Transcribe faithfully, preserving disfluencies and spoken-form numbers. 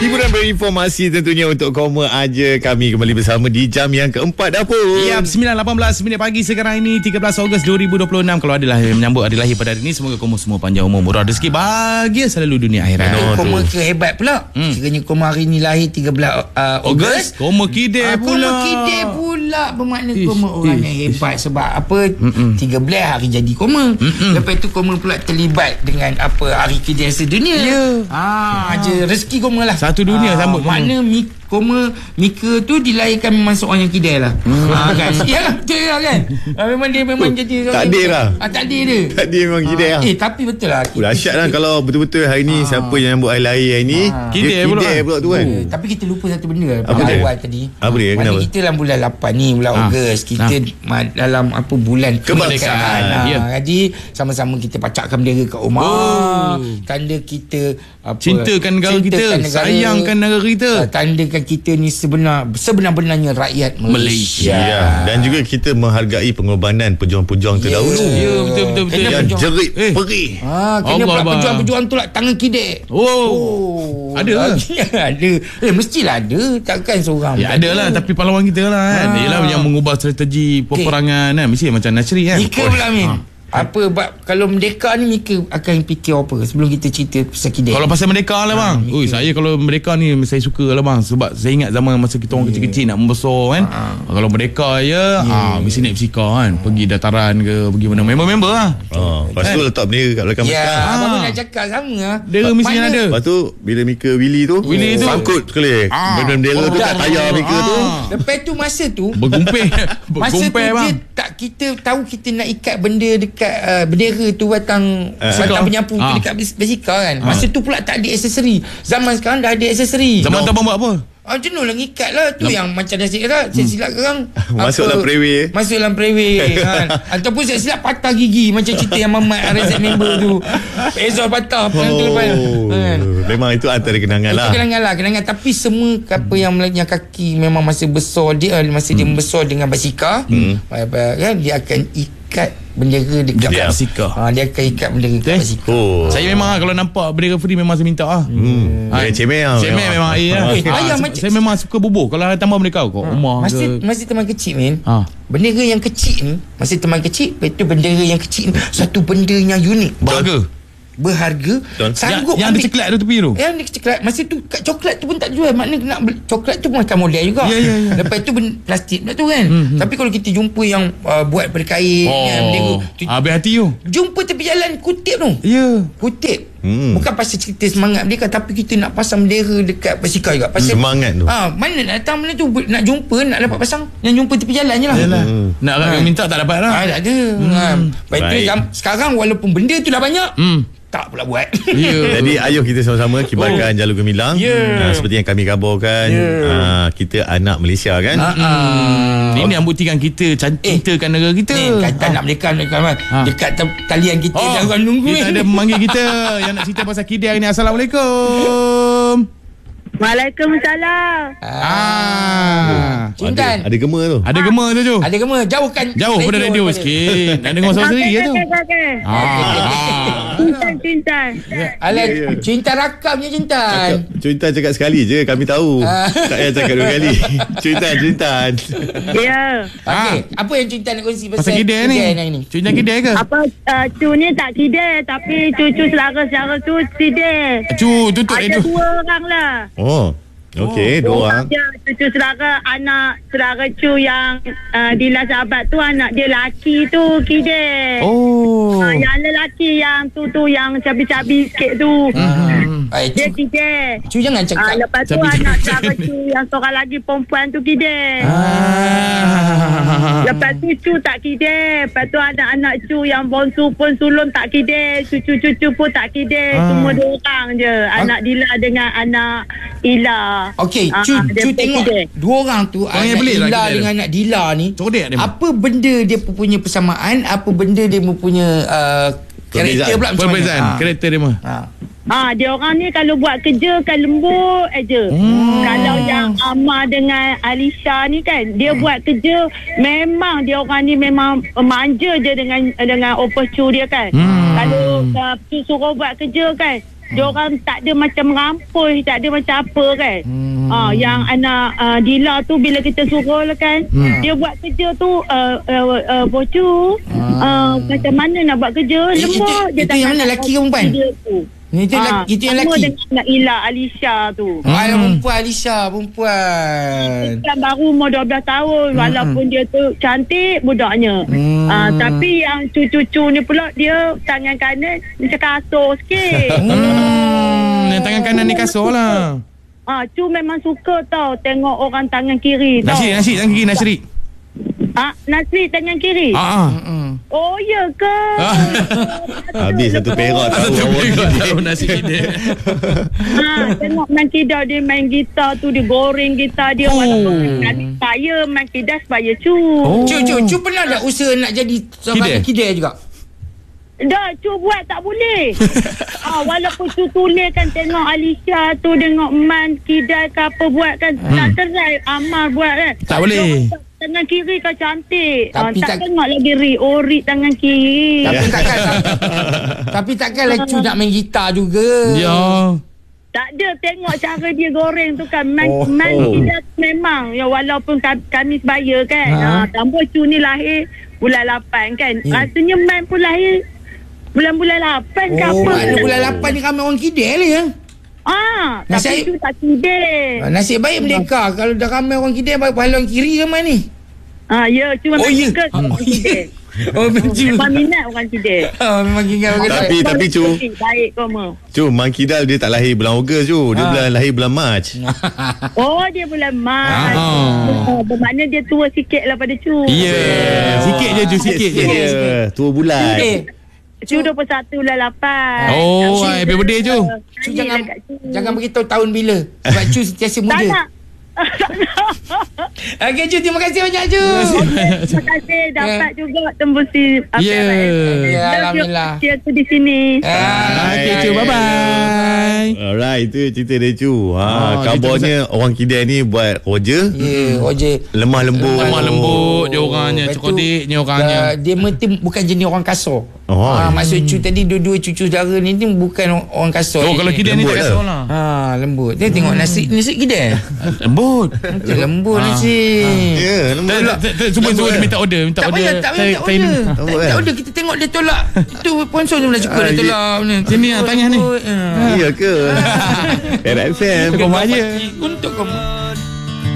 Hiburan berinformasi tentunya untuk koma aja. Kami kembali bersama di jam yang keempat dah pun. Ya, sembilan lapan belas minit pagi sekarang ini, tiga belas Ogos dua ribu dua puluh enam. Kalau adalah yang menyambut hari lahir pada hari ini, semoga koma semua panjang umur, murah rezeki, bahagia selalu dunia akhirat. Eh, koma ke hebat pula. Hmm. Kiranya koma hari ni lahir tiga belas uh, Ogos. Koma kideh uh, pula. Koma kideh pula. Bermakna ish, koma orang ish, yang hebat. Ish. Sebab apa? Mm-mm. tiga belas hari jadi koma. Mm-mm. Lepas tu koma pula terlibat dengan apa, hari kideh sedunia. Ya. Yeah. Ah, ah. je rezeki koma lah. Satu dunia ah, sambut. Makna mi, koma Mika tu dilahirkan memang seorang yang kidai lah. Hmm. Ah, kan? Ya, betul lah kan. Ah, memang dia memang oh, jadi takdir lah. Ah, takdir dia. Takdir memang kidai ah. lah. Eh, tapi betul lah. Dahsyat lah kalau betul-betul hari ni ah. siapa yang buat hari lahir hari ni ah. kidai pula, pula tu kan. Oh, tapi kita lupa satu benda apa pada dia? awal tadi. Apa dia? Kenapa? Kita dalam bulan lapan ni, bulan ah. Ogos, kita ah. dalam apa bulan kemerdekaan. Ah. Ya. Jadi sama-sama kita pacakkan bendera kat rumah. Oh. Tanda kita apa, cintakan negara kita, negara, sayangkan negara kita. Tandakan kita ni sebenar sebenar-benarnya rakyat Malaysia. Malaysia. Ya. Dan juga kita menghargai pengorbanan pejuang-pejuang yeah. terdahulu. Ya, betul betul betul. Yang jerit eh. perih. Ah, kena pula pejuang-pejuang tu lah tangan kidek. Oh. oh. Ada ke? Ada. Eh, mestilah ada. Takkan seorang. Ya, ada lah. Tapi pahlawan kita lah kan. Ah. Yalah yang mengubah strategi peperangan kan. Mesti macam Nasri kan. Mika pula Min. Ah. Apa bab kalau merdeka ni Mika akan fikir apa sebelum kita cerita pasal kidek? Kalau pasal merdeka lah bang. Ha, Ui, saya kalau merdeka ni saya suka lah bang. Sebab saya ingat zaman masa kita orang yeah. kecil-kecil nak membesar kan. Ha. Kalau merdeka ya, yeah. ha, mesti naik basikal kan. Pergi dataran ke, pergi mana. Member-member lah. Oh, lepas tu kan? letak bendera kat belakang yeah, basikal. Ya, apa nak cakap sama lah. Bendera mesti ada. Lepas tu bila Mika Willy tu, Willy tu sangkut sekali. Ah. Bendera tu kat tayar Mika tu. Lepas tu masa tu bergumpir. Masa tu dia tak, kita tahu kita nak ikat benda dekat uh, bendera tu batang uh, batang penyapu ha. dekat basikal kan. Masa ha. tu pula tak ada aksesori. Zaman sekarang dah ada aksesori. Zaman no. tu buat apa? Ah, jenuh lah ngikat lah. Tu Lep. yang macam dah saya kata, saya silap korang masuk dalam preway. Masuk dalam preway kan. Ataupun saya silap patah gigi macam cerita yang Mamat R Z member tu. Ezor patah oh. tu lepas kan. Memang itu antara kenangan lah. Itu kenangan lah. Kenangan. Tapi semua apa yang yang kaki memang masih besar dia, masa hmm. dia membesar dengan basikal hmm. kan, dia akan ikat bendera dekat yeah. basikal. Ha, dia akan ikat bendera dekat okay. basikal. Oh. Saya memang kalau nampak bendera free memang saya minta lah. Hmm. Ha, cemeh lah. Cemeh memang air lah. Eh, ayah macam saya memang suka bubuh kalau tambah mereka kau ha. rumah masih ke. masih teman kecil Min. Ha. Bendera yang kecil ni, masih teman kecil, betul bendera yang kecil ni satu benda yang unik. Berharga. Berharga. Sanggup yang, yang ada coklat tu tepi tu. Yang ada coklat. Masa tu kat coklat tu pun tak jual. Maknanya nak beli coklat tu macam model juga. Ya, ya, ya. Lepas tu ben, plastik pula tu kan. Hmm, Tapi kalau kita jumpa yang uh, buat daripada kain oh. kan, bendera tu, habis hati tu. Jumpa tepi jalan kutip tu. Ya. Kutip. Hmm. Bukan pasal cerita semangat mereka, tapi kita nak pasang bendera dekat basikal juga. Pasal semangat tu. Ah, ha, mana nak datang mana tu nak jumpa, nak dapat pasang, yang jumpa tepi jalan je lah. Hmm. Nak ha. minta tak dapat lah. Ah, tak ada. Hmm. Ha. Lepas tu sekarang walaupun benda tu dah banyak, hmm. tak pula buat. Yeah. Jadi ayuh kita sama-sama kibarkan oh. jalur gemilang. Yeah. Uh, seperti yang kami kabarkan, yeah. uh, kita anak Malaysia kan. Uh-uh. Ini yang buktikan kita cintakan eh. negara kita. Ni kata anak mereka kan. Ha. Dekat talian kita oh. jangan nunggu. Kita ada memanggil kita yang nak cerita pasal kidai ni. Assalamualaikum. Waalaikumsalam. Ah. Cintan. Ada, ada gema tu. Ada gema tu tu. Ada gema. Jauhkan. Jauh pada radio sikit. Nak dengar suara sendiri tu. Cintan, cintan. Alah, cinta rakamnya cintan. Cintan cakap sekali je, kami tahu. Tak payah cakap dua kali. Cintan, cintan. Ya. Okey, apa yang cintan nak kongsi pasal kidai ni? Cintan kidai ke? Apa cu ni tak kidai, tapi cucu selaras-selaras tu kidai. Cu tutup ada dua orang lah. Oh, okey, oh, dua orang. Dia cucu saudara, anak saudara cu yang uh, di Las Sahabat tu, anak dia laki tu kidai. Oh. Uh, yang lelaki yang tu tu yang cabi-cabi sikit tu. Hmm. Dia kidai. Cu jangan cakap. Uh, lepas tu cabi-cabi. Anak saudara cu yang seorang lagi perempuan tu kidai. Ah. Lepas tu cu tak kidai. Lepas tu anak-anak cu yang bonsu pun sulung tak kidai. Cucu-cucu pun tak kidai. Ah. Semua dua orang je. Anak ah. Dila dengan anak Ila. Okey, cu, uh, cu tengok kidai. Dua orang tu, oh, anak Ila lah dengan anak Dila ni. Apa benda dia punya persamaan, apa benda dia punya uh, karakter pula macam perbezaan mana? Karakter dia mah. Ha. Ha, dia orang ni kalau buat kerja kan lembut aja. Hmm. Kalau yang Amma dengan Alisha ni kan, dia hmm. buat kerja memang dia orang ni memang manja je dengan dengan opportunity dia kan. Hmm. Kalau uh, suruh buat kerja kan, dia orang tak ada macam rampus, tak ada macam apa kan. Hmm. Ah, yang anak uh, Dila tu bila kita suruh lah kan, hmm. dia buat kerja tu uh, uh, uh, bocu, hmm. uh, macam mana nak buat kerja, eh, lembut. Itu, itu yang mana lelaki ke perempuan? Ni itu, ha, laki, itu yang lelaki. Sama dengan anak Ila, Alisha tu. Hmm. Ah, yang perempuan, Alisha, perempuan. Kan baru umur dua belas tahun. Hmm. Walaupun dia tu cantik budaknya. Hmm. Uh, tapi yang cucu-cucu ni pula dia tangan kanan macam kasur sikit. Hmm. Yang tangan kanan ni kasur lah. Ah, Cu memang suka tau tengok orang tangan kiri tau. Nasri, Nasri, tangan kiri, Nasri. Ah, Nasri tangan kiri. Ah. Oh, ya ke? Habis satu perak tahu. Satu perak tahu nasi kidal. Ha, tengok main kidal dia main gitar tu, dia goreng gitar dia. Oh. Walaupun saya main kidal supaya Cu. Oh. Cu, Cu, Cu pernah tak usaha nak jadi seorang kidal juga? Dah, Cu buat tak boleh. Ah, walaupun Cu tulis kan, tengok Alisha tu, tengok Man kidal ke apa buat kan. Hmm. Nak terai Amal buat kan. Tak boleh. Tangan kiri kan cantik. Tapi ah, tak, tak tengok lagi Ri, Ori tangan kiri. Tapi takkan Tapi takkanlah Cu nak main gitar juga. Ya. Tak ada, tengok cara dia goreng tu kan. Man, Oh. man tidak memang. Ya, walaupun kami, kami sebaya kan. Ha. Ha, tambah Cu ni lahir bulan lapan kan. Ya. Rasanya Man pun lahir bulan-bulan lapan ke Oh, apa. maknanya bulan lapan ni ramai orang kidal ya. Ah, Nasib- tapi Cu tak kidal. Nasib baik Merdeka. Kalau dah ramai orang kidal, pahlawan kiri ramai ni. Ah, ya, cuma Oh, ya. suka orang kidal. Oh, memang Memang minat orang kidal. Oh, memang kira orang Tapi kidal. tapi Cu, Baik kamu. Cu, Mang Kidal dia tak lahir bulan Ogos Cu. Dia Ha. bulan lahir bulan Mac. Oh, dia bulan Mac. Ah. Oh, bermakna dia tua sikit lah pada Cu. Ya. Sikit je, Ju, sikit je. Ya, tua bulan. Eh, Cu dua puluh satu bulan lapan. Oh, happy birthday, Ju. Cu jangan jangan beritahu tahun bila. Sebab Cu sentiasa Tak muda. nak. Okey, Cu, terima kasih banyak, Cu. Terima kasih dapat juga tembusi apa Ya. Ya, alhamdulillah. Dia tu di sini. Ah, Okay, Cu, bye-bye. Alright, itu cerita dia Cu. Ha, Ah, kabarnya orang Kidal ni buat kerja Ya, Roger. lemah lembut. Lemah lembut dia orangnya, Lepas tu, cekodiknya orangnya. uh, Dia mesti bukan jenis orang kasar. Oh, Ah, ya. maksud Cu tadi dua-dua cucu saudara ni ni bukan orang kasar. Oh, kalau kidal ni lembut tak lah. kasar lah. Ha, lembut. Dia tengok nasi nasi kidal. Lembut. Macam lembut Ah. nasi. Ya, lembut. Tak, tak, tak, tak, Cuma suruh dia minta order, minta Tak order. payah, tak payah minta Saya- order. saya- Tak Lembut, tak kan? order, kita tengok dia tolak. Itu sponsor tu dah cukup Ah, dia dia- tolak. Ni. Sini lah, tanya ni. Ha. Ya ke? Era F M. Kau aja. Untuk kamu.